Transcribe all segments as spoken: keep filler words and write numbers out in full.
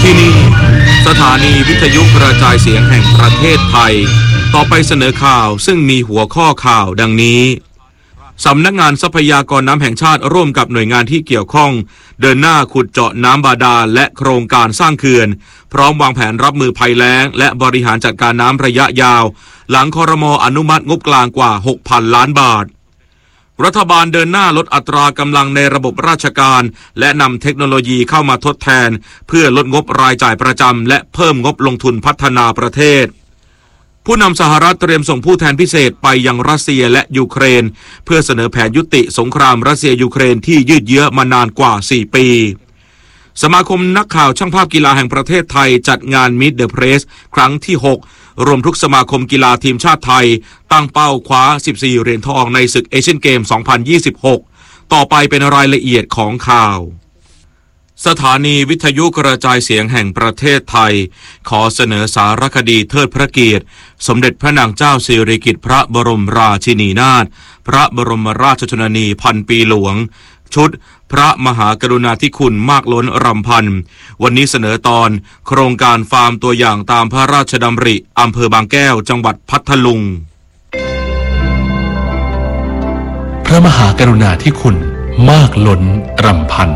ที่นี่สถานีวิทยุกระจายเสียงแห่งประเทศไทยต่อไปเสนอข่าวซึ่งมีหัวข้อข่าวดังนี้สำนักงานทรัพยากรน้ำแห่งชาติร่วมกับหน่วยงานที่เกี่ยวข้องเดินหน้าขุดเจาะน้ำบาดาลและโครงการสร้างเขื่อนพร้อมวางแผนรับมือภัยแล้งและบริหารจัดการน้ำระยะยาวหลังครม.อนุมัติงบกลางกว่า หกพัน ล้านบาทรัฐบาลเดินหน้าลดอัตรากำลังในระบบราชการและนำเทคโนโลยีเข้ามาทดแทนเพื่อลดงบรายจ่ายประจำและเพิ่มงบลงทุนพัฒนาประเทศผู้นำสหรัฐเตรียมส่งผู้แทนพิเศษไปยังรัสเซียและยูเครนเพื่อเสนอแผนยุติสงครามรัสเซียยูเครนที่ยืดเยื้อมานานกว่า สี่ ปีสมาคมนักข่าวช่างภาพกีฬาแห่งประเทศไทยจัดงาน Meet the Press ครั้งที่ หกรวมทุกสมาคมกีฬาทีมชาติไทยตั้งเป้าคว้า สิบสี่ เหรียญทองในศึกเอเชียนเกม สองพันยี่สิบหก ต่อไปเป็นรายละเอียดของข่าวสถานีวิทยุกระจายเสียงแห่งประเทศไทยขอเสนอสารคดีเทิดพระเกียรติสมเด็จพระนางเจ้าสิริกิติ์พระบรมราชินีนาถพระบรมราชชนนีพันปีหลวงชุดพระมหากรุณาธิคุณมากล้นรำพันวันนี้เสนอตอนโครงการฟาร์มตัวอย่างตามพระราชดำริอำเภอบางแก้วจังหวัดพัทลุงพระมหากรุณาธิคุณมากล้นรำพัน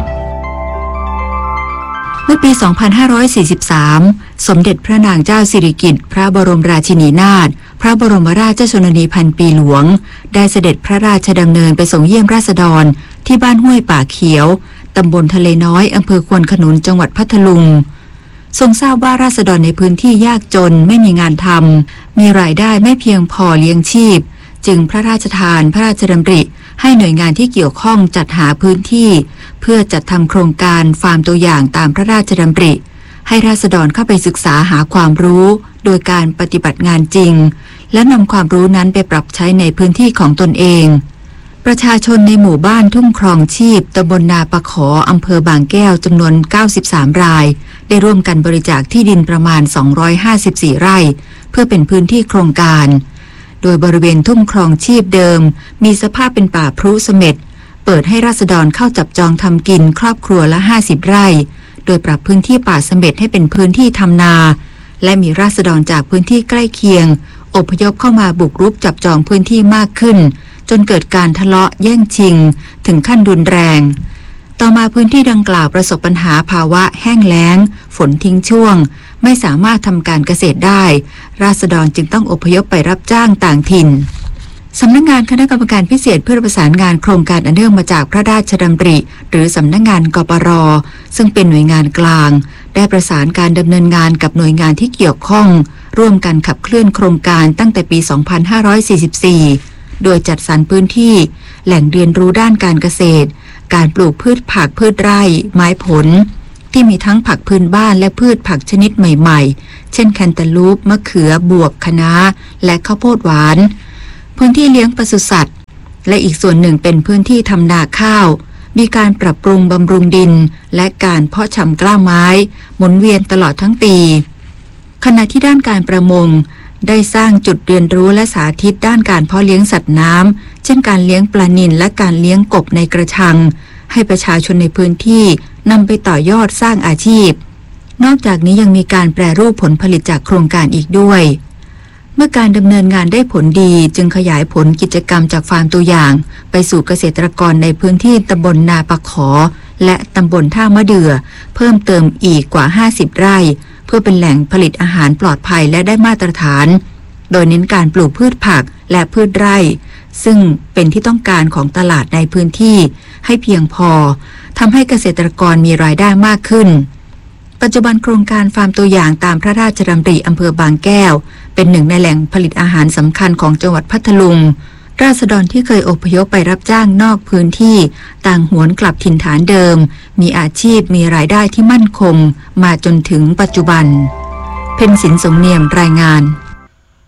เมื่อปี สองพันห้าร้อยสี่สิบสาม สมเด็จพระนางเจ้าสิริกิติ์พระบรมราชินีนาถพระบรมราชชนนีพันปีหลวงได้เสด็จพระราชดำเนินไปส่งเยี่ยมราษฎรที่บ้านห้วยป่าเขียวตำบลทะเลน้อยอำเภอควนขนุนจังหวัดพัทลุงทรงทราบว่าราษฎรในพื้นที่ยากจนไม่มีงานทำมีรายได้ไม่เพียงพอเลี้ยงชีพจึงพระราชทานพระราชดำริให้หน่วยงานที่เกี่ยวข้องจัดหาพื้นที่เพื่อจัดทำโครงการฟาร์มตัวอย่างตามพระราชดำริให้ราษฎรเข้าไปศึกษาหาความรู้โดยการปฏิบัติงานจริงและนำความรู้นั้นไปปรับใช้ในพื้นที่ของตนเองประชาชนในหมู่บ้านทุ่งครองชีพตำบลนาปะขออำเภอบางแก้วจำนวนเก้าสิบสามรายได้ร่วมกันบริจาคที่ดินประมาณสองร้อยห้าสิบสี่ไร่เพื่อเป็นพื้นที่โครงการโดยบริเวณทุ่งครองชีพเดิมมีสภาพเป็นป่าพรุเสม็ดเปิดให้ราษฎรเข้าจับจองทำกินครอบครัวละห้าสิบไร่โดยปรับพื้นที่ป่าเสม็ดให้เป็นพื้นที่ทำนาและมีราษฎรจากพื้นที่ใกล้เคียงอพยพเข้ามาบุกรุกจับจองพื้นที่มากขึ้นจนเกิดการทะเลาะแย่งชิงถึงขั้นรุนแรงต่อมาพื้นที่ดังกล่าวประสบปัญหาภาวะแห้งแล้งฝนทิ้งช่วงไม่สามารถทำการเกษตรได้ราษฎรจึงต้องอพยพไปรับจ้างต่างถิ่นสำนักงานคณะกรรมการพิเศษเพื่อประสานงานโครงการอันเนื่องมาจากพระราชดำริหรือสำนักงานกปร.ซึ่งเป็นหน่วยงานกลางได้ประสานการดำเนินงานกับหน่วยงานที่เกี่ยวข้องร่วมกันขับเคลื่อนโครงการตั้งแต่ปี สองพันห้าร้อยสี่สิบสี่ โดยจัดสรรพื้นที่แหล่งเรียนรู้ด้านการเกษตรการปลูกพืชผักพืชไร่ไม้ผลที่มีทั้งผักพื้นบ้านและพืชผักชนิดใหม่ๆเช่นแคนตาลูปมะเขือบวบคะน้าและข้าวโพดหวานพื้นที่เลี้ยงปศุสัตว์และอีกส่วนหนึ่งเป็นพื้นที่ทำนาข้าวมีการปรับปรุงบำรุงดินและการเพาะชำกล้าไม้หมุนเวียนตลอดทั้งปีขณะที่ด้านการประมงได้สร้างจุดเรียนรู้และสาธิตด้านการเพาะเลี้ยงสัตว์น้ำเช่นการเลี้ยงปลานิลและการเลี้ยงกบในกระชังให้ประชาชนในพื้นที่นำไปต่อยอดสร้างอาชีพนอกจากนี้ยังมีการแปรรูปผลผลิตจากโครงการอีกด้วยเมื่อการดำเนินงานได้ผลดีจึงขยายผลกิจกรรมจากฟาร์มตัวอย่างไปสู่เกษตรกรในพื้นที่ตำบลนาปะขอและตำบลท่ามะเดื่อเพิ่มเติมอีกกว่าห้าสิบไร่เพื่อเป็นแหล่งผลิตอาหารปลอดภัยและได้มาตรฐานโดยเน้นการปลูกพืชผักและพืชไร่ซึ่งเป็นที่ต้องการของตลาดในพื้นที่ให้เพียงพอทำให้เกษตรกรมีรายได้มากขึ้นปัจจุบันโครงการฟาร์มตัวอย่างตามพระราชดำริอำเภอบางแก้วเป็นหนึ่งในแหล่งผลิตอาหารสำคัญของจังหวัดพัทลุงราษฎรที่เคยอพยพไปรับจ้างนอกพื้นที่ต่างหวนกลับถิ่นฐานเดิมมีอาชีพมีรายได้ที่มั่นคงมาจนถึงปัจจุบันเพ็ญศิลป์สมเนียมรายงาน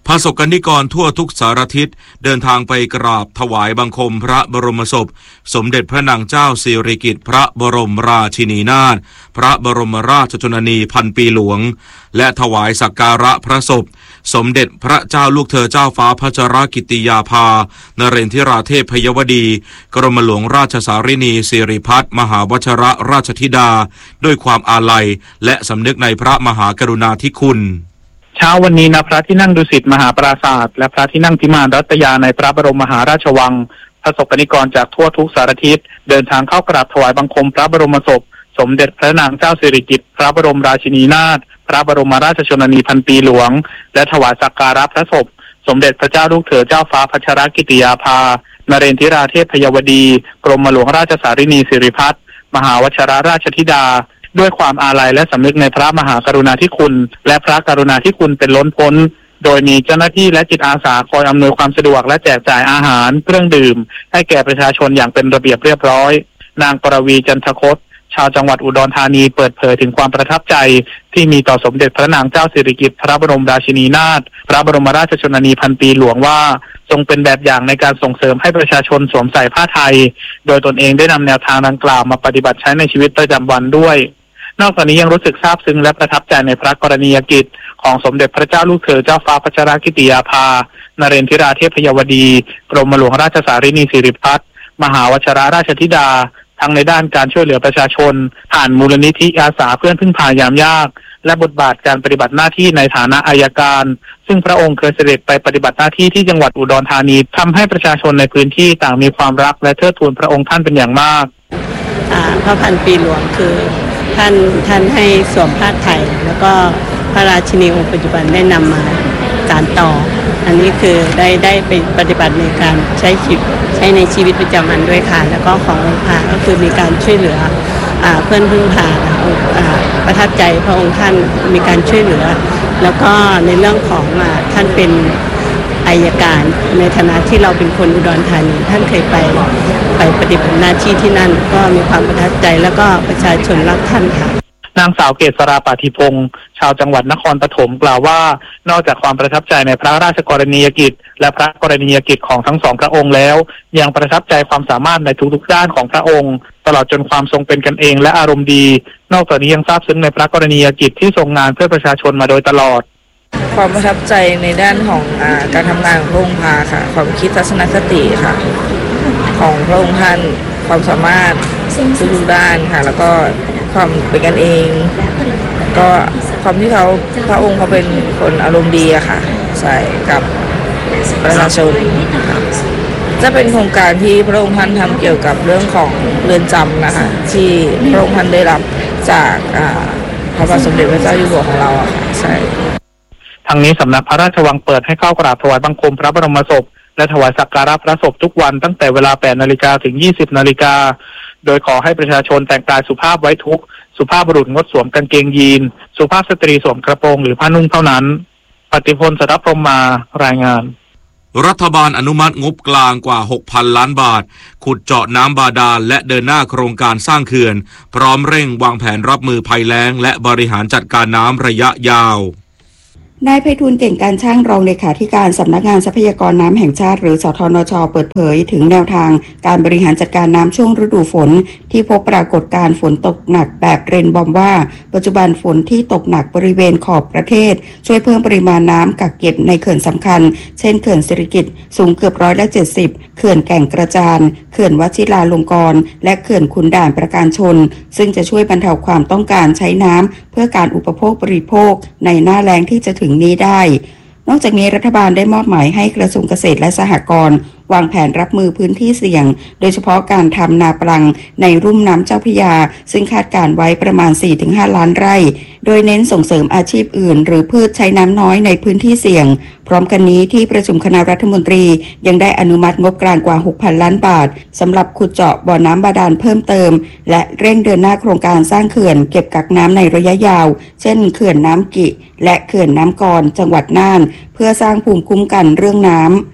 พระสกนิกรทั่วทุกสารทิศเดินทางไปกราบถวายบังคมพระบรมศพสมเด็จพระนางเจ้าสิริกิติ์พระบรมราชินีนาถพระบรมราชชนนีพันปีหลวงและถวายสักการะพระศพสมเด็จพระเจ้าลูกเธอเจ้าฟ้าพัชรกิติยาภานเรนทิราเทพยวดีกรมหลวงราชสารินีสิริพัฒน์มหาวชรราชธิดาด้วยความอาลัยและสำนึกในพระมหากรุณาธิคุณเช้าวันนี้ณพระที่นั่งดุสิตมหาปราสาทและพระที่นั่งพิมานรัตยาในพระบรมมหาราชวังพระสกนิกรจากทั่วทุกสารทิศเดินทางเข้ากราบถวายบังคมพระบรมศพสมเด็จพระนางเจ้าสิริกิติ์พระบรมราชินีนาถพระบรมราชชนนีพันปีหลวงและถวายสักการะพระศพสมเด็จพระเจ้าลูกเธอเจ้าฟ้าพัชรกิติยาภานเรนทิราเทพยวดีกรมหลวงราชสารินีสิริพัฒน์มหาวชรราชธิดาด้วยความอาลัยและสำนึกในพระมหากรุณาธิคุณและพระกรุณาธิคุณเป็นล้นพ้นโดยมีเจ้าหน้าที่และจิตอาสาคอยอำนวยความสะดวกและแจกจ่ายอาหารเครื่องดื่มให้แก่ประชาชนอย่างเป็นระเบียบเรียบร้อยนางปรวีจันทคตชาวจังหวัดอุดรธานีเปิดเผยถึงความประทับใจที่มีต่อสมเด็จพระนางเจ้าสิริกิติ์พระบรมราชินีนาถพระบรมราชชนนีพันปีหลวงว่าทรงเป็นแบบอย่างในการส่งเสริมให้ประชาชนสวมใส่ผ้าไทยโดยตนเองได้นำแนวทางดังกล่าวมาปฏิบัติใช้ในชีวิตประจำวันด้วยนอกจากนี้ยังรู้สึกซาบซึ้งและประทับใจในพระกรณียกิจของสมเด็จพระเจ้าลูกเธอเจ้าฟ้าพัชรกิติยาภานเรนทิราเทพยวดีกรมหลวงราชสารินีสิริพัฒน์มหาวชรราชธิดาทั้งในด้านการช่วยเหลือประชาชนผ่านมูลนิธิอาสาเพื่อนพึ่งพายามยากและบทบาทการปฏิบัติหน้าที่ในฐานะอัยการซึ่งพระองค์เคยเสด็จไปปฏิบัติหน้าที่ที่จังหวัดอุดรธานีทำให้ประชาชนในพื้นที่ต่างมีความรักและเทิดทูนพระองค์ท่านเป็นอย่างมากพระพันปีหลวงคือท่านท่านให้สวมผ้าไทยแล้วก็พระราชินีองค์ปัจจุบันได้นำมาสานต่ออันนี้คือได้ได้ไปปฏิบัติในการใช้ชีวิตใช้ในชีวิตประจำวันด้วยค่ะแล้วก็ขององค์พระก็คือมีการช่วยเหลือเพื่อนพึ่งพาประทับใจพระองค์ท่านมีการช่วยเหลือแล้วก็ในเรื่องของท่านเป็นอัยการในฐานะที่เราเป็นคนอุดรธานีท่านเคยไปไปปฏิบัติหน้าที่ที่นั่นก็มีความประทับใจแล้วก็ประชาชนรักท่านค่ะนางสาวเกษราปาธิพงศ์ชาวจังหวัดนครปฐมกล่าวว่านอกจากความประทับใจในพระราชกรณียกิจและพระกรณียกิจของทั้งสองพระองค์แล้วยังประทับใจความสามารถในทุกๆด้านของพระองค์ตลอดจนความทรงเป็นกันเองและอารมณ์ดีนอกจากนี้ยังซาบซึ้งในพระกรณียกิจที่ทรงงานเพื่อประชาชนมาโดยตลอดความประทับใจในด้านของอ่าการทำงานของพระองค์พาค่ะความคิดทัศนคติค่ะของพระองค์ท่านความสามารถทุกด้านค่ะแล้วก็ความเป็นกันเองก็ความที่เขาพระองค์เขาเป็นคนอารมณ์ดีอะค่ะใส่กับประชาชนจะเป็นโครงการที่พระองค์ท่านทำเกี่ยวกับเรื่องของเรือนจำนะคะที่พระองค์ท่านได้รับจากพระบาทสมเด็จพระเจ้าอยู่หัวของเราอะค่ะใช่ทางนี้สำนักพระราชวังเปิดให้เข้ากราบถวายบังคมพระบรมศพและถวายสักการะพระศพทุกวันตั้งแต่เวลา แปดนาฬิกา ถึง ยี่สิบนาฬิกาโดยขอให้ประชาชนแต่งกายสุภาพไว้ทุกสุภาพบุรุษงดสวมกางเกงยีนสุภาพสตรีสวมกระโปรงหรือผ้านุ่งเท่านั้นปฏิพลสรับพรหมารายงานรัฐบาลอนุมัติงบกลางกว่า หกพัน ล้านบาทขุดเจาะน้ำบาดาลและเดินหน้าโครงการสร้างเขื่อนพร้อมเร่งวางแผนรับมือภัยแล้งและบริหารจัดการน้ำระยะยาวนายไพฑูรย์เก่งการช่างรองเลขาธิการสำนักงานทรัพยากรน้ำแห่งชาติหรือสทนช.เปิดเผยถึงแนวทางการบริหารจัดการน้ำช่วงฤดูฝนที่พบปรากฏการณ์ฝนตกหนักแบบเรนบอมว่าปัจจุบันฝนที่ตกหนักบริเวณขอบประเทศช่วยเพิ่มปริมาณน้ำกักเก็บในเขื่อนสำคัญเช่นเขื่อนสิริกิติ์สูงเกือบร้อยละเจ็ดสิบเขื่อนแก่งกระจานเขื่อนวชิราลงกรณ์และเขื่อนขุนด่านประการชนซึ่งจะช่วยบรรเทาความต้องการใช้น้ำเพื่อการอุปโภคบริโภคในหน้าแล้งที่จะถึงนี้ได้นอกจากนี้รัฐบาลได้มอบหมายให้กระทรวงเกษตรและสหกรณ์วางแผนรับมือพื้นที่เสี่ยงโดยเฉพาะการทำนาปลังในรุ่มน้ำเจ้าพระยาซึ่งคาดการไว้ประมาณ สี่ถึงห้า ล้านไร่โดยเน้นส่งเสริมอาชีพอื่นหรือพืชใช้น้ำน้อยในพื้นที่เสี่ยงพร้อมกันนี้ที่ประชุมคณะรัฐมนตรียังได้อนุมัติงบกลางกว่า หกพัน ล้านบาทสำหรับขุดเจาะบ่อน้ำบาดาลเพิ่มเติมและเร่งเดินหน้าโครงการสร้างเขื่อนเก็บกักน้ำในระยะยาวเช่นเขื่อนน้ำกิและเขื่อนน้ำกรจังหวัดน่านเพื่อสร้างภูมิคุ้มกันเรื่องน้ำ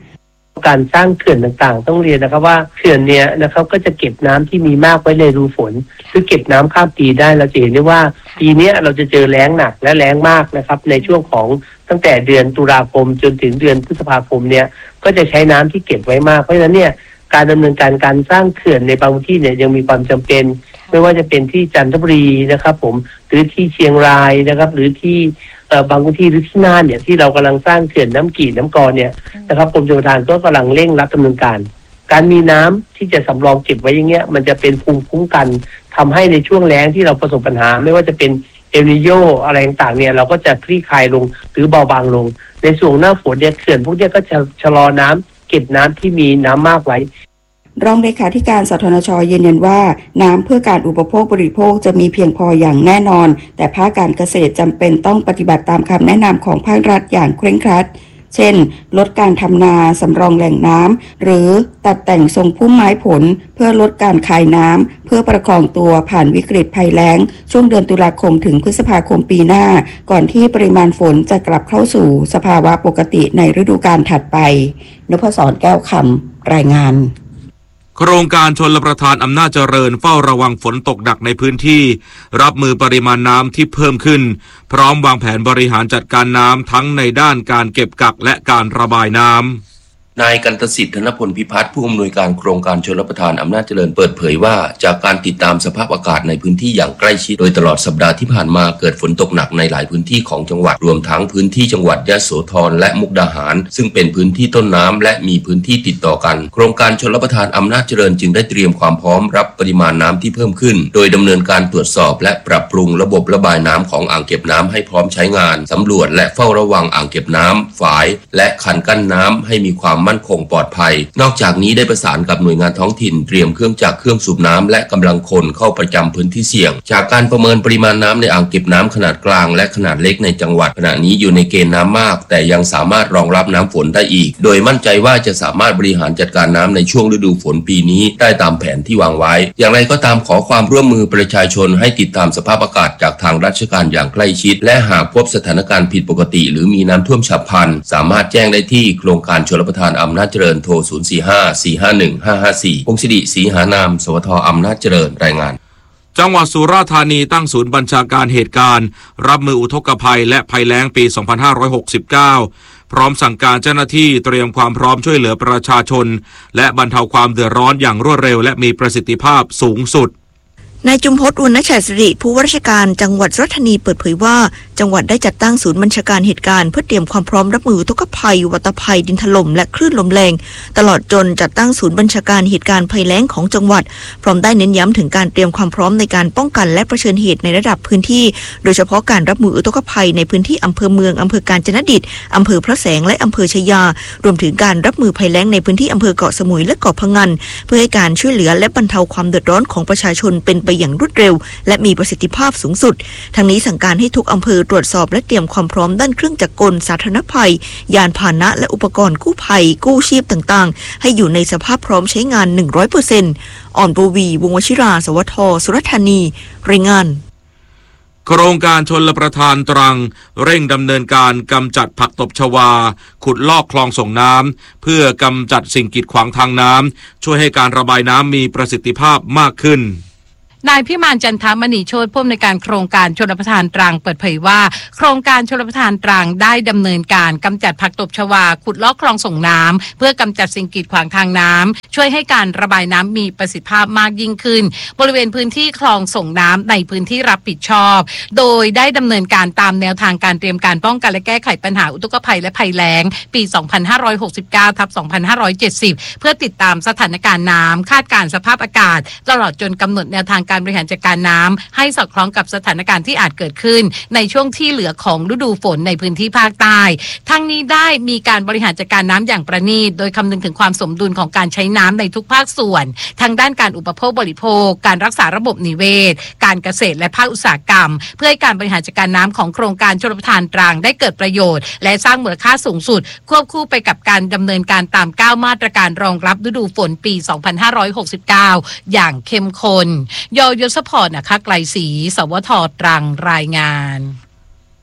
การสร้างเขื่อนต่างๆต้องเรียนนะครับว่าเขื่อนเนี่ยนะครับก็จะเก็บน้ำที่มีมากไว้ในรูฝนคือเก็บน้ำข้ามปีได้เราจะเห็นได้ว่าปีนี้เราจะเจอแล้งหนักและแล้งมากนะครับในช่วงของตั้งแต่เดือนตุลาคมจนถึงเดือนพฤษภาคมเนี่ยก็จะใช้น้ำที่เก็บไว้มากเพราะฉะนั้นเนี่ยการดำเนินการการสร้างเขื่อนในบางที่เนี่ยยังมีความจำเป็นไม่ว่าจะเป็นที่จันทบุรีนะครับผมหรือที่เชียงรายนะครับหรือที่บางพื้นที่หรือที่น่านเนี่ยที่เรากำลังสร้างเขื่อนน้ำกี่น้ำกรเนี่ยนะครับกรมชลประทานก็กำลังเร่งรัดดำเนินการการมีน้ำที่จะสำรองเก็บไว้อย่างเงี้ยมันจะเป็นภูมิคุ้มกันทำให้ในช่วงแล้งที่เราประสบปัญหาไม่ว่าจะเป็นเอลนิโญอะไรต่างๆเนี่ยเราก็จะคลี่คลายลงหรือเบาบางลงในช่วงหน้าฝนเนี่ยเขื่อนพวกนี้ก็จะชะลอน้ำเก็บน้ำที่มีน้ำมากไว้รองเลขาธิการสทนช.ยืนยันว่าน้ำเพื่อการอุปโภคบริโภคจะมีเพียงพออย่างแน่นอนแต่ภาคการเกษตรจำเป็นต้องปฏิบัติตามคำแนะนำของภาครัฐอย่างเคร่งครัดเช่นลดการทำนาสำรองแหล่งน้ำหรือตัดแต่งทรงพุ่มไม้ผลเพื่อลดการคายน้ำเพื่อประคองตัวผ่านวิกฤตภัยแล้งช่วงเดือนตุลาคมถึงพฤษภาคมปีหน้าก่อนที่ปริมาณฝนจะกลับเข้าสู่สภาวะปกติในฤดูกาลถัดไปนพศรแก้วคำรายงานโครงการชลประทานอำนาจเจริญเฝ้าระวังฝนตกหนักในพื้นที่รับมือปริมาณน้ำที่เพิ่มขึ้นพร้อมวางแผนบริหารจัดการน้ำทั้งในด้านการเก็บกักและการระบายน้ำนายกันตสิทธิ์ธนพลพิพัฒน์ผู้อำนวยการโครงการชลประทานอำนาจเจริญเปิดเผยว่าจากการติดตามสภาพอากาศในพื้นที่อย่างใกล้ชิดโดยตลอดสัปดาห์ที่ผ่านมาเกิดฝนตกหนักในหลายพื้นที่ของจังหวัดรวมทั้งพื้นที่จังหวัดยโสธรและมุกดาหารซึ่งเป็นพื้นที่ต้นน้ำและมีพื้นที่ติดต่อกันโครงการชลประทานอำนาจเจริญจึงได้เตรียมความพร้อมรับปริมาณน้ำที่เพิ่มขึ้นโดยดำเนินการตรวจสอบและปรับปรุงระบบระบายน้ำของอ่างเก็บน้ำให้พร้อมใช้งานสำรวจและเฝ้าระวังอ่างเก็บน้ำฝายและคันกั้นน้ำให้มีความมั่นคงปลอดภัยนอกจากนี้ได้ประสานกับหน่วยงานท้องถิ่นเตรียมเครื่องจักรเครื่องสูบน้ำและกำลังคนเข้าประจำพื้นที่เสี่ยงจากการประเมินปริมาณน้ำในอ่างเก็บน้ำขนาดกลางและขนาดเล็กในจังหวัดขณะนี้อยู่ในเกณฑ์น้ำมากแต่ยังสามารถรองรับน้ำฝนได้อีกโดยมั่นใจว่าจะสามารถบริหารจัดการน้ำในช่วงฤดูฝนปีนี้ได้ตามแผนที่วางไว้อย่างไรก็ตามขอความร่วมมือประชาชนให้ติดตามสภาพอากาศจากทางราชการอย่างใกล้ชิดและหากพบสถานการณ์ผิดปกติหรือมีน้ำท่วมฉับพลันสามารถแจ้งได้ที่โครงการชลประทานอำนาจเจริญโทรศูนย์ สี่ ห้า สี่ ห้า หนึ่ง ห้า ห้า สี่ พงศิริศรีหานามสวทอำนาจเจริญรายงานจังหวัดสุราษฎร์ธานีตั้งศูนย์บัญชาการเหตุการณ์รับมืออุทกภัยและภัยแล้งปี สองพันห้าร้อยหกสิบเก้า พร้อมสั่งการเจ้าหน้าที่เตรียมความพร้อมช่วยเหลือประชาชนและบรรเทาความเดือดร้อนอย่างรวดเร็วและมีประสิทธิภาพสูงสุดนายจุมพจน์ อุณชัยสิริผู้ว่าราชการจังหวัดสุราษฎร์ธานีเปิดเผยว่าจังหวัดได้จัดตั้งศูนย์บัญชาการเหตุการณ์เพื่อเตรียมความพร้อมรับมืออุทกภัยวัตภัยดินถล่มและคลื่นลมแรงตลอดจนจัดตั้งศูนย์บัญชาการเหตุการณ์ภัยแล้งของจังหวัดพร้อมได้เน้นย้ำถึงการเตรียมความพร้อมในการป้องกันและเผชิญเหตุในระดับพื้นที่โดยเฉพาะการรับมืออุทกภัยในพื้นที่อำเภอเมืองอำเภอกาญจนดิตอำเภอพระแสงและอำเภอชยารวมถึงการรับมือภัยแล้งในพื้นที่อำเภอเกาะสมุยและเกาะพะงันเพื่อให้การช่วยเหลือและบรรเทาความเดือดร้อนของประชาชนเป็นไปอย่างรวดเร็วและมีประสิทธิภาพสูงสุดทั้งนี้สั่งการให้ทุกอำเภอตรวจสอบและเตรียมความพร้อมด้านเครื่องจักรกลสาธารณภัยยานพาหนะและอุปกรณ์กู้ภัยกู้ชีพต่างๆให้อยู่ในสภาพพร้อมใช้งาน หนึ่งร้อยเปอร์เซ็นต์ อ่อนโบวีวงศ์วชิราสวทสุราษฎร์ธานีรายงานโครงการชลประทานตรังเร่งดำเนินการกำจัดผักตบชวาขุดลอกคลองส่งน้ำเพื่อกำจัดสิ่งกีดขวางทางน้ำช่วยให้การระบายน้ำมีประสิทธิภาพมากขึ้นนายพิมานจันทมณีโชติผู้อำนวยการโครงการชลประทานตรังเปิดเผยว่าโครงการชลประทานตรังได้ดำเนินการกำจัดผักตบชวาขุดลอกคลองส่งน้ำเพื่อกำจัดสิ่งกีดขวางทางน้ำช่วยให้การระบายน้ำมีประสิทธิภาพมากยิ่งขึ้นบริเวณพื้นที่คลองส่งน้ำในพื้นที่รับผิดชอบโดยได้ดำเนินการตามแนวทางการเตรียมการป้องกันและแก้ไขปัญหาอุทกภัยและภัยแล้งปี สองพันห้าร้อยหกสิบเก้า ทับ สองพันห้าร้อยเจ็ดสิบ เพื่อติดตามสถานการณ์น้ำคาดการณ์สภาพอากาศตลอดจนกำหนดแนวทางการบริหารจัดการน้ำให้สอดคล้องกับสถานการณ์ที่อาจเกิดขึ้นในช่วงที่เหลือของฤดูฝนในพื้นที่ภาคใต้ทั้งนี้ได้มีการบริหารจัดการน้ำอย่างประณีตโดยคำนึงถึงความสมดุลของการใช้น้ำในทุกภาคส่วนทั้งด้านการอุปโภคบริโภคการรักษาระบบนิเวศการเกษตรและภาคอุตสาหกรรมเพื่อให้การบริหารจัดการน้ำของโครงการชลประทานตรังได้เกิดประโยชน์และสร้างมูลค่าสูงสุดควบคู่ไปกับการดำเนินการตามเก้ามาตรการรองรับฤดูฝนปี สองพันห้าร้อยหกสิบเก้า อย่างเข้มข้นยยศพรนะคะไกลศรีสวทตรังรายงาน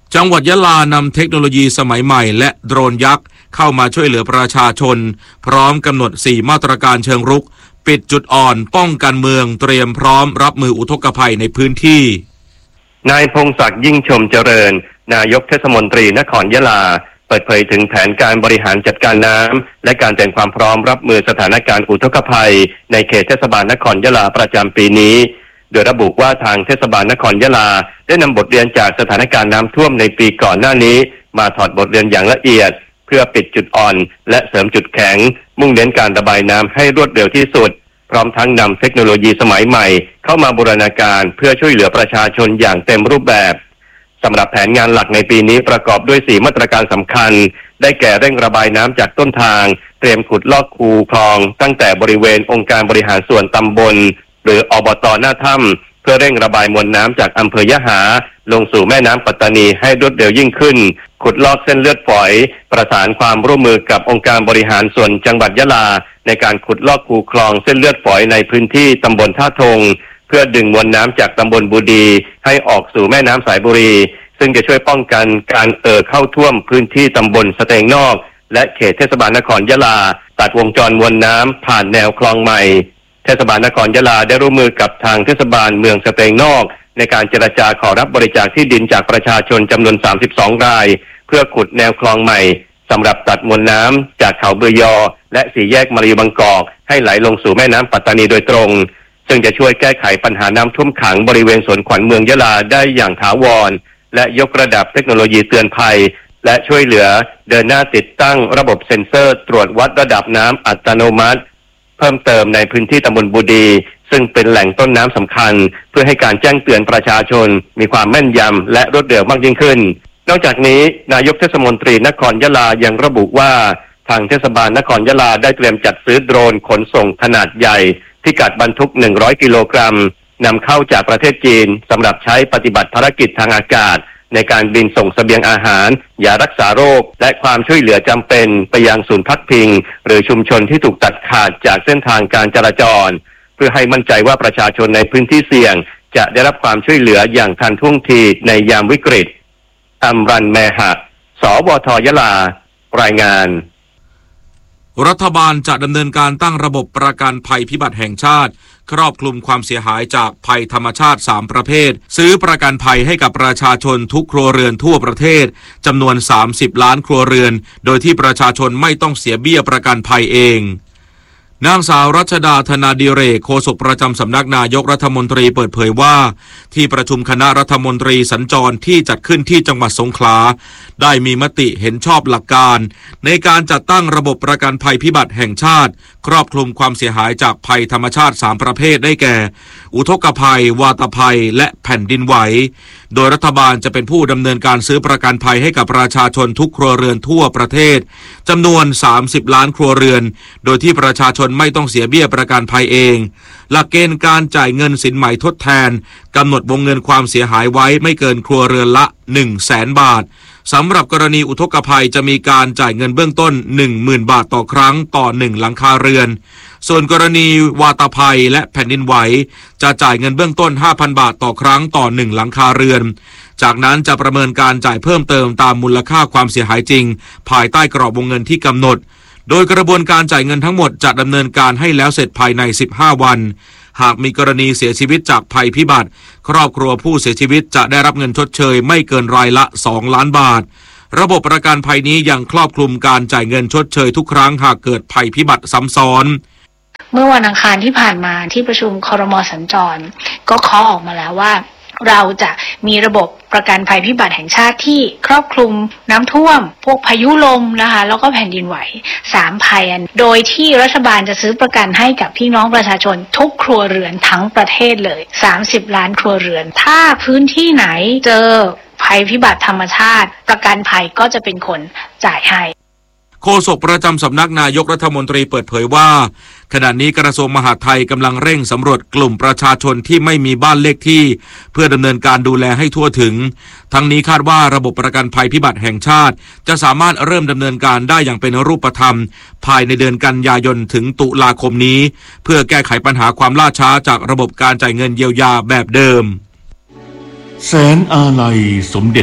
จังหวัดยะลานำเทคโนโลยีสมัยใหม่และโดรนยักษ์เข้ามาช่วยเหลือประชาชนพร้อมกำหนดสี่มาตรการเชิงรุกปิดจุดอ่อนป้องกันเมืองเตรียมพร้อมรับมืออุทกภัยในพื้นที่นายพงศักดิ์ยิ่งชมเจริญนายกเทศมนตรีนครยะลาเปิดเผยถึงแผนการบริหารจัดการน้ำและการเตรียมความพร้อมรับมือสถานการณ์อุทกภัยในเขตเทศบาลนครยะลาประจำปีนี้โดยระบุว่าทางเทศบาลนครยะลาได้นำบทเรียนจากสถานการณ์น้ำท่วมในปีก่อนหน้านี้มาถอดบทเรียนอย่างละเอียดเพื่อปิดจุดอ่อนและเสริมจุดแข็งมุ่งเน้นการระบายน้ำให้รวดเร็วที่สุดพร้อมทั้งนำเทคโนโลยีสมัยใหม่เข้ามาบูรณาการเพื่อช่วยเหลือประชาชนอย่างเต็มรูปแบบสำหรับแผนงานหลักในปีนี้ประกอบด้วยสี่มาตรการสำคัญได้แก่เร่งระบายน้ำจากต้นทางเตรียมขุดลอกคูคลองตั้งแต่บริเวณองค์การบริหารส่วนตำบลหรืออบต.หน้าถ้ำเพื่อเร่งระบายมวลน้ำจากอำเภอยะหาลงสู่แม่น้ำปัตตานีให้รวดเร็วยิ่งขึ้นขุดลอกเส้นเลือดฝอยประสานความร่วมมือกับองค์การบริหารส่วนจังหวัดยะลาในการขุดลอกคูคลองเส้นเลือดฝอยในพื้นที่ตำบลท่าทงเพื่อดึงมวลน้ำจากตำบลบูดีให้ออกสู่แม่น้ำสายบุรีซึ่งจะช่วยป้องกันการเอ่อเข้าท่วมพื้นที่ตำบลสเตงนอกและเขตเทศบาลนครยะลาตัดวงจรมวลน้ำผ่านแนวคลองใหม่เทศบาลนครยะลาได้ร่วมมือกับทางเทศบาลเมืองสเตงนอกในการเจรจาขอรับบริจาคที่ดินจากประชาชนจำนวนสามสิบสองรายเพื่อขุดแนวคลองใหม่สำหรับตัดมวลน้ำจากเขาเบือยอและสี่แยกมารีบางกอกให้ไหลลงสู่แม่น้ำปัตตานีโดยตรงซึ่งจะช่วยแก้ไขปัญหาน้ำท่วมขังบริเวณสวนขวัญเมืองยะลาได้อย่างถาวรและยกระดับเทคโนโลยีเตือนภัยและช่วยเหลือเดินหน้าติดตั้งระบบเซ็นเซอร์ตรวจวัดระดับน้ำอัตโนมัติเพิ่มเติมในพื้นที่ตำบลบูดีซึ่งเป็นแหล่งต้นน้ำสำคัญเพื่อให้การแจ้งเตือนประชาชนมีความแม่นยำและรวดเร็วมากยิ่งขึ้นนอกจากนี้นายกเทศมนตรีนครยะลายังระบุว่าทางเทศบาลนครยะลาได้เตรียมจัดซื้อโดรนขนส่งขนาดใหญ่พิกัดบรรทุกหนึ่งร้อยกิโลกรัมนำเข้าจากประเทศจีนสำหรับใช้ปฏิบัติภารกิจทางอากาศในการบินส่งเสบียงอาหารยารักษาโรคและความช่วยเหลือจำเป็นไปยังศูนย์พักพิงหรือชุมชนที่ถูกตัดขาดจากเส้นทางการจราจรเพื่อให้มั่นใจว่าประชาชนในพื้นที่เสี่ยงจะได้รับความช่วยเหลืออย่างทันท่วงทีในยามวิกฤตอัมรันแมหะ สวท.ยะลารายงานรัฐบาลจะดำเนินการตั้งระบบประกันภัยพิบัติแห่งชาติครอบคลุมความเสียหายจากภัยธรรมชาติสามประเภทซื้อประกันภัยให้กับประชาชนทุกครัวเรือนทั่วประเทศจำนวนสามสิบล้านครัวเรือนโดยที่ประชาชนไม่ต้องเสียเบี้ยประกันภัยเองนางสาวรัชดาธนาดิเรกโฆษกประจำสำนักนายกรัฐมนตรีเปิดเผยว่าที่ประชุมคณะรัฐมนตรีสัญจรที่จัดขึ้นที่จังหวัดสงขลาได้มีมติเห็นชอบหลักการในการจัดตั้งระบบประกันภัยพิบัติแห่งชาติครอบคลุมความเสียหายจากภัยธรรมชาติสามประเภทได้แก่อุทกภัยวาตภัยและแผ่นดินไหวโดยรัฐบาลจะเป็นผู้ดำเนินการซื้อประกันภัยให้กับประชาชนทุกครัวเรือนทั่วประเทศจำนวนสามสิบล้านครัวเรือนโดยที่ประชาชนไม่ต้องเสียเบี้ยประกันภัยเองหลักเกณฑ์การจ่ายเงินสินไหมทดแทนกำหนดวงเงินความเสียหายไว้ไม่เกินครัวเรือนละ หนึ่งแสน บาทสำหรับกรณีอุทกภัยจะมีการจ่ายเงินเบื้องต้น หนึ่งหมื่น บาทต่อครั้งต่อหนึ่งหลังคาเรือนส่วนกรณีวาตภัยและแผ่นดินไหวจะจ่ายเงินเบื้องต้น ห้าพัน บาทต่อครั้งต่อหนึ่งหลังคาเรือนจากนั้นจะประเมินการจ่ายเพิ่มเติมตามมูลค่าความเสียหายจริงภายใต้กรอบวงเงินที่กำหนดโดยกระบวนการจ่ายเงินทั้งหมดจะดำเนินการให้แล้วเสร็จภายในสิบห้าวันหากมีกรณีเสียชีวิตจากภัยพิบัติครอบครัวผู้เสียชีวิตจะได้รับเงินชดเชยไม่เกินรายละสองล้านบาทระบบประกันภัยนี้ยังครอบคลุมการจ่ายเงินชดเชยทุกครั้งหากเกิดภัยพิบัติซ้ำซ้อนเมื่อวันอังคารที่ผ่านมาที่ประชุมครม.สัญจรก็เคาะออกมาแล้วว่าเราจะมีระบบประกันภัยพิบัติแห่งชาติที่ครอบคลุมน้ำท่วมพวกพายุลมนะคะแล้วก็แผ่นดินไหวสามภัยโดยที่รัฐบาลจะซื้อประกันให้กับพี่น้องประชาชนทุกครัวเรือนทั้งประเทศเลยสามสิบล้านครัวเรือนถ้าพื้นที่ไหนเจอภัยพิบัติธรรมชาติประกันภัยก็จะเป็นคนจ่ายให้โฆษกประจำสำนักนายกรัฐมนตรีเปิดเผยว่าขณะนี้กระทรวงมหาดไทยกำลังเร่งสำรวจกลุ่มประชาชนที่ไม่มีบ้านเลขที่เพื่อดำเนินการดูแลให้ทั่วถึงทั้งนี้คาดว่าระบบประกันภัยพิบัติแห่งชาติจะสามารถเริ่มดำเนินการได้อย่างเป็นรูปธรรมภายในเดือนกันยายนถึงตุลาคมนี้เพื่อแก้ไขปัญหาความล่าช้าจากระบบการจ่ายเงินเยียวยาแบบเดิมแสนอาลัยสมเด็จ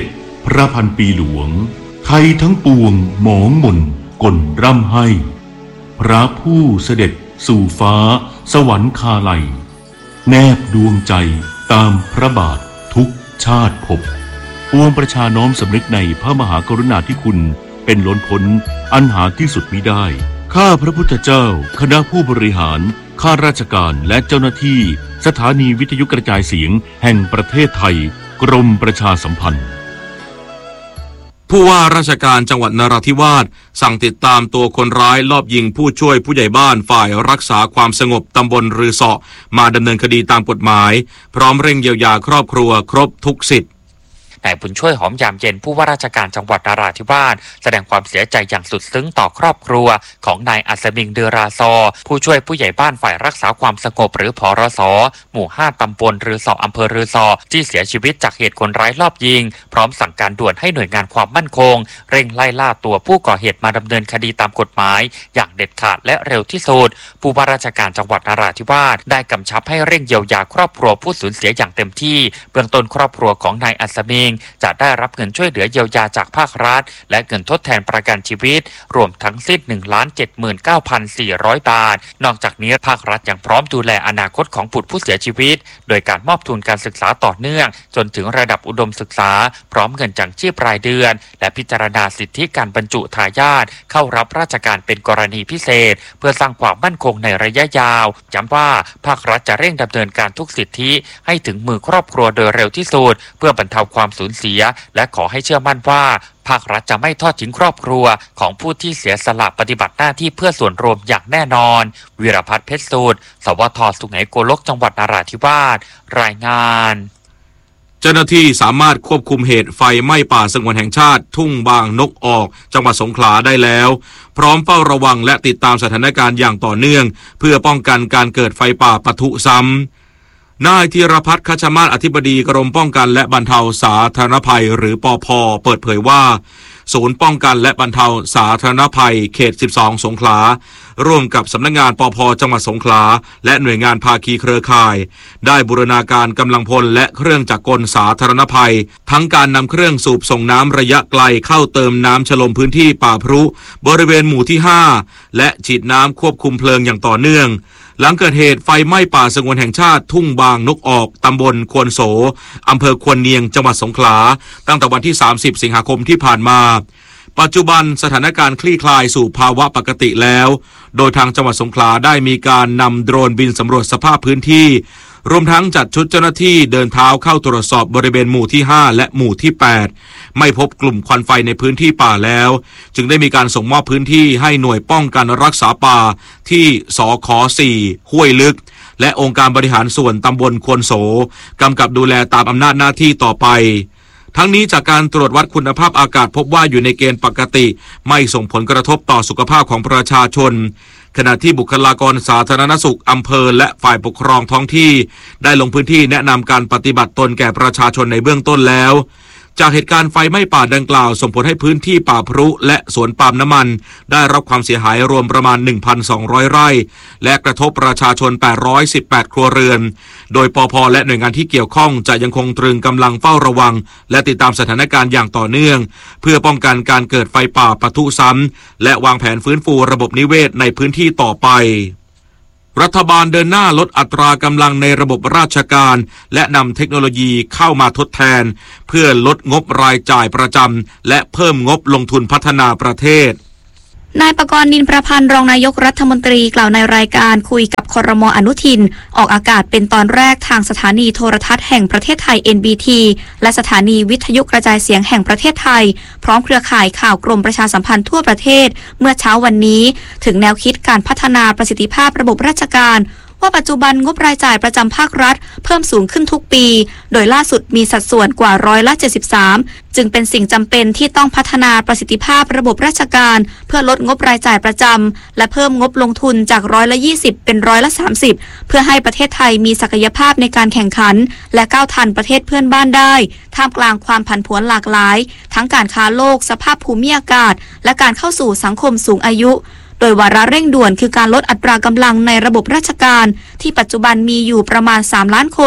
พระพันปีหลวงไทยทั้งปวงหมองหม่นก่นร่ำให้พระผู้เสด็จสู่ฟ้าสวรรคาลัยแนบดวงใจตามพระบาททุกชาติภพปวงประชาน้อมสำนึกในพระมหากรุณาธิคุณเป็นล้นพ้นอันหาที่สุดมิได้ข้าพระพุทธเจ้าคณะผู้บริหารข้าราชการและเจ้าหน้าที่สถานีวิทยุกระจายเสียงแห่งประเทศไทยกรมประชาสัมพันธ์ผู้ว่าราชการจังหวัดนราธิวาสสั่งติดตามตัวคนร้ายลอบยิงผู้ช่วยผู้ใหญ่บ้านฝ่ายรักษาความสงบตำบลรือเสาะมาดำเนินคดีตามกฎหมายพร้อมเร่งเยียวยาครอบครัวครบทุกสิทธิ์นายบุญช่วยหอมยามเย็นผู้ว่าราชการจังหวัดนราธิวาสแสดงความเสียใจอย่างสุดซึ้งต่อครอบครัวของนายอัศมิงเดือราซอผู้ช่วยผู้ใหญ่บ้านฝ่ายรักษาความสงบหรือผรส.หมู่ห้าตำบลรือเสาะอำเภอรือเสาะที่เสียชีวิตจากเหตุคนร้ายลอบยิงพร้อมสั่งการด่วนให้หน่วยงานความมั่นคงเร่งไล่ล่าตัวผู้ก่อเหตุมาดำเนินคดีตามกฎหมายอย่างเด็ดขาดและเร็วที่สุดผู้ว่าราชการจังหวัดนราธิวาสได้กำชับให้เร่งเยียวยาครอบครัวผู้สูญเสียอย่างเต็มที่เบื้องต้นครอบครัวของนายอัศมิงจะได้รับเงินช่วยเหลือเยียวยาจากภาครัฐและเงินทดแทนประกันชีวิตรวมทั้งสิ้น หนึ่งล้านเจ็ดหมื่นเก้าพันสี่ร้อย บาทนอกจากนี้ภาครัฐยังพร้อมดูแลอนาคตของบุตรผู้เสียชีวิตโดยการมอบทุนการศึกษาต่อเนื่องจนถึงระดับอุดมศึกษาพร้อมเงินจังชีพรายเดือนและพิจารณาสิทธิการบรรจุทายาทเข้ารับราชการเป็นกรณีพิเศษเพื่อสร้างความมั่นคงในระยะยาวย้ำว่าภาครัฐจะเร่งดำเนินการทุกสิทธิให้ถึงมือครอบครัวโดยเร็วที่สุดเพื่อบรรเทาความสูญเสียและขอให้เชื่อมั่นว่าภาครัฐจะไม่ทอดทิ้งครอบครัวของผู้ที่เสียสละปฏิบัติหน้าที่เพื่อส่วนรวมอย่างแน่นอนวีรพัฒน์เพชรสูตรสวทสุไหงโกลกจังหวัดนราธิวาสรายงานเจ้าหน้าที่สามารถควบคุมเหตุไฟไหม้ป่าสงวนแห่งชาติทุ่งบางนกออกจังหวัดสงขลาได้แล้วพร้อมเฝ้าระวังและติดตามสถานการณ์อย่างต่อเนื่องเพื่อป้องกันการเกิดไฟป่าปะทุซ้ำนายธีรพัฒน์คัชมาศอธิบดีกรมป้องกันและบรรเทาสาธารณภัยหรือปภ.เปิดเผยว่าศูนย์ป้องกันและบรรเทาสาธารณภัยเขตสิบสองสงขลาร่วมกับสำนักงานปภ.จังหวัดสงขลาและหน่วยงานภาคีเครือข่ายได้บูรณาการกำลังพลและเครื่องจักรกลสาธารณภัยทั้งการนำเครื่องสูบส่งน้ำระยะไกลเข้าเติมน้ำชโลมพื้นที่ป่าพรุบริเวณหมู่ที่ห้าและฉีดน้ำควบคุมเพลิงอย่างต่อเนื่องหลังเกิดเหตุไฟไหม้ป่าสงวนแห่งชาติทุ่งบางนกออกตำบลควนโสอำเภอควนเนียงจังหวัดสงขลาตั้งแต่วันที่สามสิบสิงหาคมที่ผ่านมาปัจจุบันสถานการณ์คลี่คลายสู่ภาวะปกติแล้วโดยทางจังหวัดสงขลาได้มีการนำโดรนบินสำรวจสภาพพื้นที่รวมทั้งจัดชุดเจ้าหน้าที่เดินเท้าเข้าตรวจสอบบริเวณหมู่ที่ห้าและหมู่ที่แปดไม่พบกลุ่มควันไฟในพื้นที่ป่าแล้วจึงได้มีการส่งมอบพื้นที่ให้หน่วยป้องกันรักษาป่าที่สค.สี่ห้วยลึกและองค์การบริหารส่วนตำบลควนโสกำกับดูแลตามอำนาจหน้าที่ต่อไปทั้งนี้จากการตรวจวัดคุณภาพอากาศพบว่าอยู่ในเกณฑ์ปกติไม่ส่งผลกระทบต่อสุขภาพของประชาชนขณะที่บุคลากรสาธารณสุขอำเภอและฝ่ายปกครองท้องที่ได้ลงพื้นที่แนะนำการปฏิบัติตนแก่ประชาชนในเบื้องต้นแล้วจากเหตุการณ์ไฟไหม้ป่าดังกล่าวส่งผลให้พื้นที่ป่าพรุและสวนปาล์มน้ำมันได้รับความเสียหายรวมประมาณ หนึ่งพันสองร้อย ไร่และกระทบประชาชนแปดร้อยสิบแปดครัวเรือนโดยปภ.และหน่วยงานที่เกี่ยวข้องจะยังคงตรึงกำลังเฝ้าระวังและติดตามสถานการณ์อย่างต่อเนื่องเพื่อป้องกันการเกิดไฟป่าปะทุซ้ำและวางแผนฟื้นฟูระบบนิเวศในพื้นที่ต่อไปรัฐบาลเดินหน้าลดอัตรากำลังในระบบราชการและนำเทคโนโลยีเข้ามาทดแทนเพื่อลดงบรายจ่ายประจำและเพิ่มงบลงทุนพัฒนาประเทศนายปกรณ์นินประพันธ์รองนายกรัฐมนตรีกล่าวในรายการคุยกับครม.อนุทินออกอากาศเป็นตอนแรกทางสถานีโทรทัศน์แห่งประเทศไทย เอ็น บี ที และสถานีวิทยุกระจายเสียงแห่งประเทศไทยพร้อมเครือข่ายข่าวกรมประชาสัมพันธ์ทั่วประเทศเมื่อเช้าวันนี้ถึงแนวคิดการพัฒนาประสิทธิภาพระบบราชการว่าปัจจุบันงบรายจ่ายประจำภาครัฐเพิ่มสูงขึ้นทุกปีโดยล่าสุดมีสัดส่วนกว่าร้อยละเจ็ดสิบสามจึงเป็นสิ่งจำเป็นที่ต้องพัฒนาประสิทธิภาพระบบราชการเพื่อลดงบรายจ่ายประจำและเพิ่มงบลงทุนจากร้อยละยี่สิบเป็นร้อยละสามสิบเพื่อให้ประเทศไทยมีศักยภาพในการแข่งขันและก้าวทันประเทศเพื่อนบ้านได้ท่ามกลางความผันผวนหลากหลายทั้งการค้าโลกสภาพภูมิอากาศและการเข้าสู่สังคมสูงอายุโดยวาระเร่งด่วนคือการลดอัตรากำลังในระบบราชการที่ปัจจุบันมีอยู่ประมาณสามล้านคน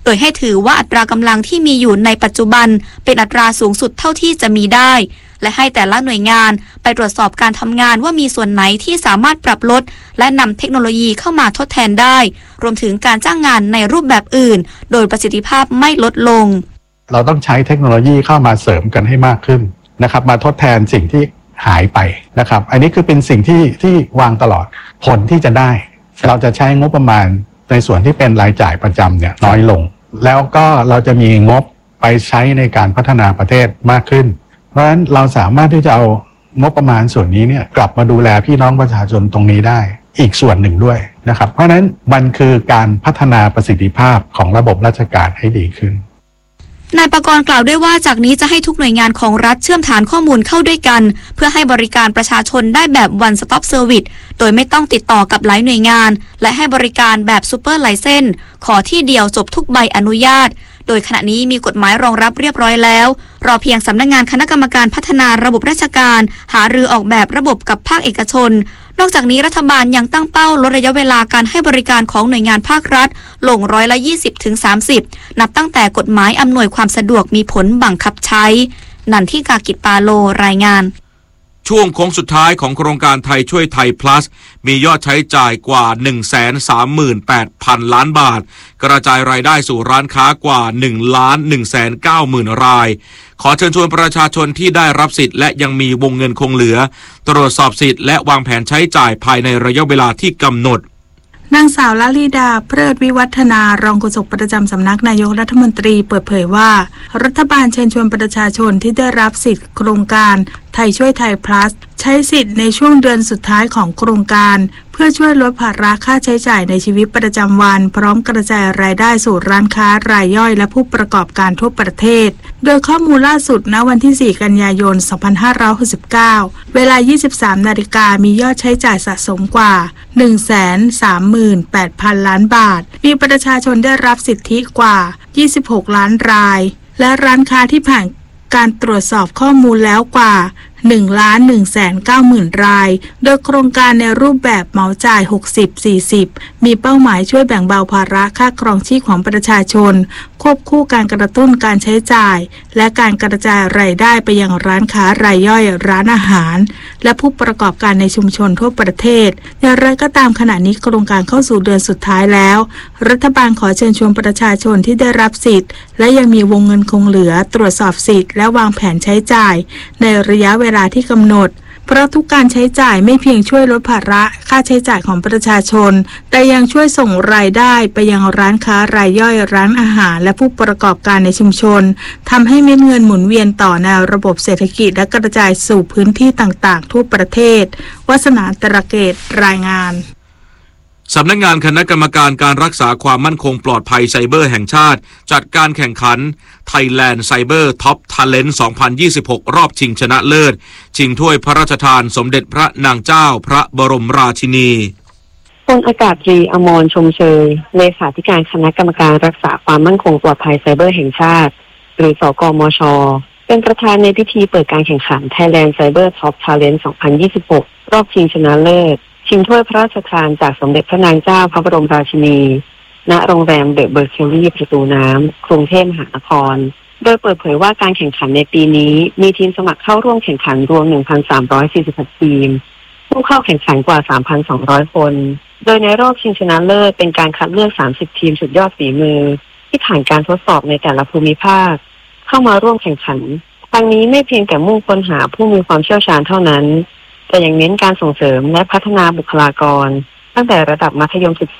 โดยให้ถือว่าอัตรากำลังที่มีอยู่ในปัจจุบันเป็นอัตราสูงสุดเท่าที่จะมีได้และให้แต่ละหน่วยงานไปตรวจสอบการทำงานว่ามีส่วนไหนที่สามารถปรับลดและนำเทคโนโลยีเข้ามาทดแทนได้รวมถึงการจ้างงานในรูปแบบอื่นโดยประสิทธิภาพไม่ลดลงเราต้องใช้เทคโนโลยีเข้ามาเสริมกันให้มากขึ้นนะครับมาทดแทนสิ่งที่หายไปนะครับอันนี้คือเป็นสิ่งที่ที่วางตลอดผลที่จะได้เราจะใช้งบประมาณในส่วนที่เป็นรายจ่ายประจำเนี่ยน้อยลงแล้วก็เราจะมีงบไปใช้ในการพัฒนาประเทศมากขึ้นเพราะฉะนั้นเราสามารถที่จะเอางบประมาณส่วนนี้เนี่ยกลับมาดูแลพี่น้องประชาชนตรงนี้ได้อีกส่วนหนึ่งด้วยนะครับเพราะฉะนั้นมันคือการพัฒนาประสิทธิภาพของระบบราชการให้ดีขึ้นนายปกรณ์กล่าวด้วยว่าจากนี้จะให้ทุกหน่วยงานของรัฐเชื่อมฐานข้อมูลเข้าด้วยกันเพื่อให้บริการประชาชนได้แบบ one stop service โดยไม่ต้องติดต่อกับหลายหน่วยงานและให้บริการแบบซูเปอร์ไลเซนส์ขอที่เดียวจบทุกใบอนุญาตโดยขณะนี้มีกฎหมายรองรับเรียบร้อยแล้วรอเพียงสำนักงานคณะกรรมการพัฒนาระบบราชการหารือออกแบบระบบกับภาคเอกชนนอกจากนี้รัฐบาลยังตั้งเป้าลดระยะเวลาการให้บริการของหน่วยงานภาครัฐลงร้อยละ ยี่สิบถึงสามสิบ นับตั้งแต่กฎหมายอำนวยความสะดวกมีผลบังคับใช้นันทิกากิจปาโลรายงานช่วงโค้งสุดท้ายของโครงการไทยช่วยไทย plus มียอดใช้จ่ายกว่า หนึ่งแสนสามหมื่นแปดพัน ล้านบาทกระจายรายได้สู่ร้านค้ากว่า หนึ่งล้านหนึ่งแสนเก้าหมื่น รายขอเชิญชวนประชาชนที่ได้รับสิทธิ์และยังมีวงเงินคงเหลือตรวจสอบสิทธิ์และวางแผนใช้จ่ายภายในระยะเวลาที่กำหนดนางสาวลลิดาเพลิดวิวัฒนารองโฆษกประจำสำนักนายกรัฐมนตรีเปิดเผยว่ารัฐบาลเชิญชวนประชาชนที่ได้รับสิทธิ์โครงการไทยช่วยไทย plus ใช้สิทธิ์ในช่วงเดือนสุดท้ายของโครงการเพื่อช่วยลดภาระค่าใช้จ่ายในชีวิตประจำวันพร้อมกระจายรายได้สู่ร้านค้ารายย่อยและผู้ประกอบการทั่วประเทศโดยข้อมูลล่าสุดณวันที่สี่กันยายนสองพันห้าร้อยหกสิบเก้าเวลา ยี่สิบสามนาฬิกามียอดใช้จ่ายสะสมกว่า หนึ่งแสนสามหมื่นแปดพัน ล้านบาทมีประชาชนได้รับสิทธิกว่ายี่สิบหกล้านรายและร้านค้าที่ผ่านการตรวจสอบข้อมูลแล้วกว่า หนึ่งล้านหนึ่งแสนเก้าหมื่น รายโดยโครงการในรูปแบบเหมาจ่าย หกสิบ สี่สิบ มีเป้าหมายช่วยแบ่งเบาภาระค่าครองชีพของประชาชนควบคู่การกระตุ้นการใช้จ่ายและการกระจายรายได้ไปยังร้านค้ารายย่อยร้านอาหารและผู้ประกอบการในชุมชนทั่วประเทศอย่างไรก็ตามขณะนี้โครงการเข้าสู่เดือนสุดท้ายแล้วรัฐบาลขอเชิญชวนประชาชนที่ได้รับสิทธิ์และยังมีวงเงินคงเหลือตรวจสอบสิทธิ์และวางแผนใช้จ่ายในระยะเวลาที่กำหนดเพราะทุกการใช้จ่ายไม่เพียงช่วยลดภาระค่าใช้จ่ายของประชาชนแต่ยังช่วยส่งรายได้ไปยังร้านค้ารายย่อยร้านอาหารและผู้ประกอบการในชุมชนทำให้เม็ดเงินหมุนเวียนต่อในระบบเศรษฐกิจและกระจายสู่พื้นที่ต่างๆทั่วประเทศวาสนาตระเกตรายงานสำนักงานคณะกรรมการการรักษาความมั่นคงปลอดภัยไซเบอร์แห่งชาติจัดการแข่งขัน Thailand Cyber Top Talent สองพันยี่สิบหก รอบชิงชนะเลิศชิงถ้วยพระราชทานสมเด็จพระนางเจ้าพระบรมราชินีพลอากาศตรีอมรชมเชยเลขาธิการคณะกรรมการรักษาความมั่นคงปลอดภัยไซเบอร์แห่งชาติหรือสกมช.เป็นประธานในพิธีเปิดการแข่งขัน Thailand Cyber Top Talent สองพันยี่สิบหก รอบชิงชนะเลิศชิงถ้วยพระราชทานจากสมเด็จพระนางเจ้าพระบรมราชินีณโรงแรมเดอะเบอร์เคลลี่ประตูน้ำกรุงเทพมหานครโดยเปิดเผยว่าการแข่งขันในปีนี้มีทีมสมัครเข้าร่วมแข่งขันรวม หนึ่งพันสามร้อยสี่สิบหก ทีมผู้เข้าแข่งขันกว่า สามพันสองร้อย คนโดยในรอบชิงชนะเลิศเป็นการคัดเลือกสามสิบทีมสุดยอดฝีมือที่ผ่านการทดสอบในแต่ละภูมิภาคเข้ามาร่วมแข่งขันทางนี้ไม่เพียงแต่มุ่งค้นหาผู้มีความเชี่ยวชาญเท่านั้นแต่ยังเน้นการส่งเสริมและพัฒนาบุคลากรตั้งแต่ระดับมัธยมศึก